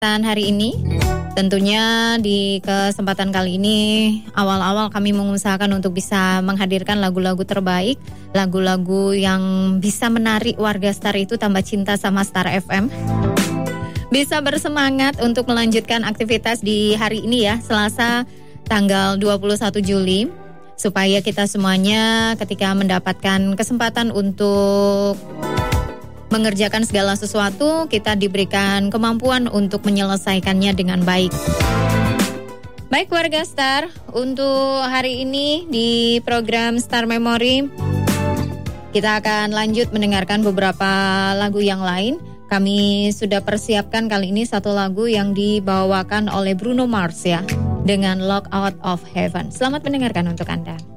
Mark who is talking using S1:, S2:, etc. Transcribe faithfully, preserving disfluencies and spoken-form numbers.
S1: kesempatan hari ini. Tentunya di kesempatan kali ini awal-awal kami mengusahakan untuk bisa menghadirkan lagu-lagu terbaik, lagu-lagu yang bisa menarik warga Star itu tambah cinta sama Star F M. Bisa bersemangat untuk melanjutkan aktivitas di hari ini ya, Selasa tanggal dua puluh satu Juli. Supaya kita semuanya ketika mendapatkan kesempatan untuk mengerjakan segala sesuatu, kita diberikan kemampuan untuk menyelesaikannya dengan baik. Baik warga Star, untuk hari ini di program Star Memory, kita akan lanjut mendengarkan beberapa lagu yang lain. Kami sudah persiapkan kali ini satu lagu yang dibawakan oleh Bruno Mars ya, dengan Lock Out of Heaven. Selamat mendengarkan untuk Anda.